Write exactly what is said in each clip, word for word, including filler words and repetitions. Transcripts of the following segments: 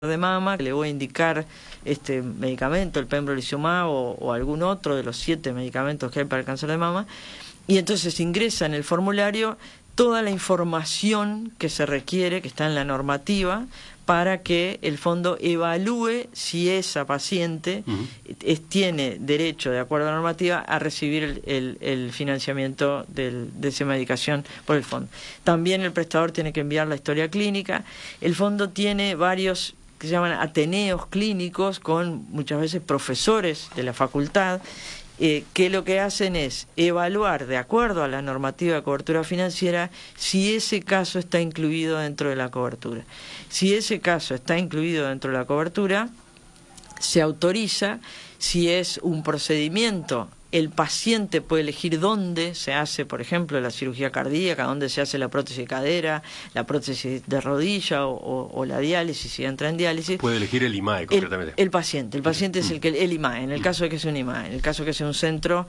de mama, le voy a indicar este medicamento, el pembrolizumab o, o algún otro de los siete medicamentos que hay para el cáncer de mama, y entonces ingresa en el formulario toda la información que se requiere, que está en la normativa, para que el fondo evalúe si esa paciente uh-huh. es, tiene derecho, de acuerdo a la normativa, a recibir el, el, el financiamiento del, de esa medicación por el fondo. También el prestador tiene que enviar la historia clínica. El fondo tiene varios que se llaman ateneos clínicos con muchas veces profesores de la facultad, eh, que lo que hacen es evaluar, de acuerdo a la normativa de cobertura financiera, si ese caso está incluido dentro de la cobertura. Si ese caso está incluido dentro de la cobertura, se autoriza. Si es un procedimiento, el paciente puede elegir dónde se hace, por ejemplo, la cirugía cardíaca, dónde se hace la prótesis de cadera, la prótesis de rodilla o, o, o la diálisis, si entra en diálisis. Puede elegir el I M A E, concretamente. El, el paciente, el paciente es el que el I M A E, en el caso de que sea un I M A E, en el caso de que sea un centro,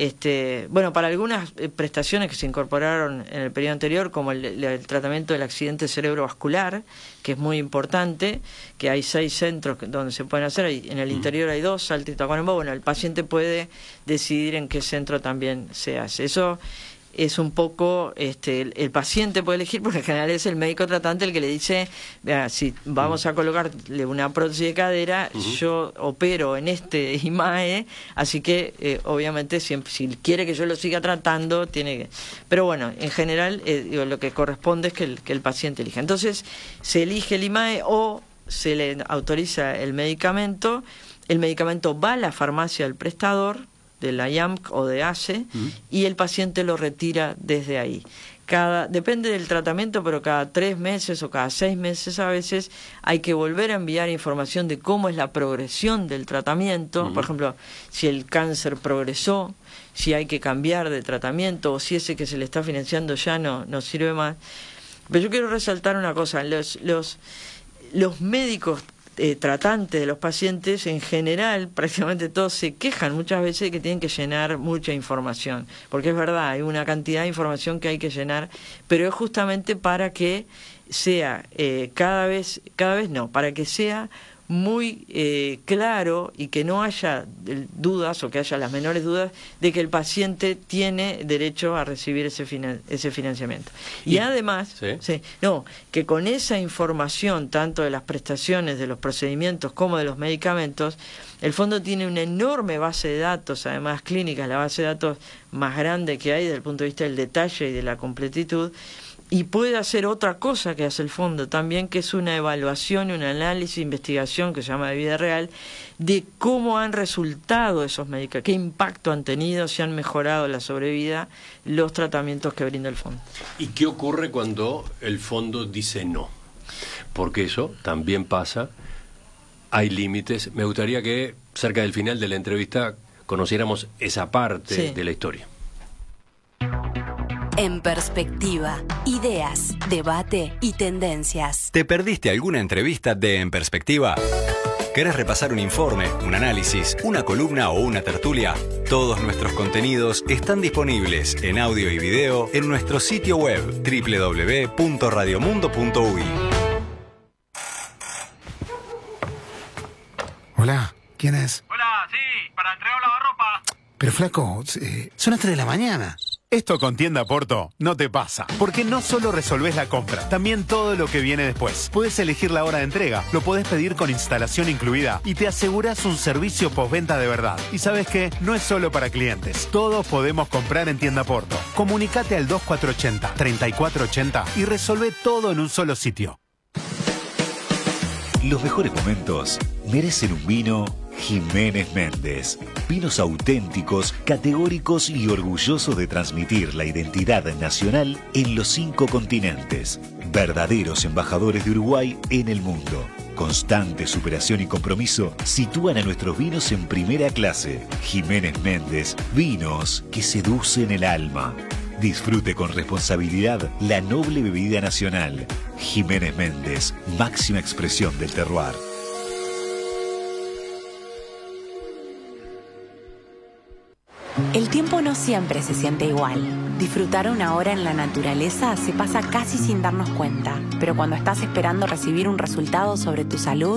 este, bueno, para algunas prestaciones que se incorporaron en el periodo anterior, como el, el tratamiento del accidente cerebrovascular, que es muy importante, que hay seis centros donde se pueden hacer, en el interior hay dos, Salta y Tacuarembó. Bueno, el paciente puede decidir en qué centro también se hace. Eso es un poco, este, el, el paciente puede elegir, porque en general es el médico tratante el que le dice, vea, si vamos a colocarle una prótesis de cadera, uh-huh. yo opero en este I M A E, así que eh, obviamente siempre, si quiere que yo lo siga tratando, tiene que... Pero bueno, en general eh, digo, lo que corresponde es que el, que el paciente elija. Entonces, se elige el I M A E o se le autoriza el medicamento, el medicamento va a la farmacia del prestador, de la I A M C o de A C E, uh-huh. y el paciente lo retira desde ahí. Cada, depende del tratamiento, pero cada tres meses o cada seis meses a veces hay que volver a enviar información de cómo es la progresión del tratamiento. Uh-huh. Por ejemplo, si el cáncer progresó, si hay que cambiar de tratamiento o si ese que se le está financiando ya no, no sirve más. Pero yo quiero resaltar una cosa, los, los, los médicos Eh, tratantes de los pacientes, en general, prácticamente todos se quejan muchas veces de que tienen que llenar mucha información, porque es verdad, hay una cantidad de información que hay que llenar, pero es justamente para que sea eh, cada vez, cada vez no, para que sea muy eh, claro y que no haya dudas o que haya las menores dudas de que el paciente tiene derecho a recibir ese finan ese financiamiento. Y, y además, ¿sí? Sí, no, que con esa información, tanto de las prestaciones, de los procedimientos como de los medicamentos, el fondo tiene una enorme base de datos, además clínica, la base de datos más grande que hay desde el punto de vista del detalle y de la completitud. Y puede hacer otra cosa que hace el fondo también, que es una evaluación y un análisis, investigación que se llama de vida real, de cómo han resultado esos medicamentos, qué impacto han tenido, si han mejorado la sobrevida, los tratamientos que brinda el fondo. ¿Y qué ocurre cuando el fondo dice no? Porque eso también pasa, hay límites. Me gustaría que cerca del final de la entrevista conociéramos esa parte sí. de la historia. En Perspectiva, ideas, debate y tendencias. ¿Te perdiste alguna entrevista de En Perspectiva? ¿Querés repasar un informe, un análisis, una columna o una tertulia? Todos nuestros contenidos están disponibles en audio y video en nuestro sitio web doble u doble u doble u punto radiomundo punto u i. Hola, ¿quién es? Hola, sí, para entregar lavarropa. Pero flaco, eh, son las tres de la mañana. Esto con Tienda Porto no te pasa, porque no solo resolvés la compra, también todo lo que viene después. Puedes elegir la hora de entrega, lo podés pedir con instalación incluida y te aseguras un servicio postventa de verdad. Y ¿sabes qué? No es solo para clientes, todos podemos comprar en Tienda Porto. Comunicate al dos cuatro ocho cero, tres cuatro ocho cero y resolvé todo en un solo sitio. Los mejores momentos merecen un vino Jiménez Méndez. Vinos auténticos, categóricos y orgullosos de transmitir la identidad nacional en los cinco continentes. Verdaderos embajadores de Uruguay en el mundo. Constante superación y compromiso sitúan a nuestros vinos en primera clase. Jiménez Méndez, vinos que seducen el alma. Disfrute con responsabilidad la noble bebida nacional. Jiménez Méndez, máxima expresión del terroir. El tiempo no siempre se siente igual. Disfrutar una hora en la naturaleza se pasa casi sin darnos cuenta, pero cuando estás esperando recibir un resultado sobre tu salud,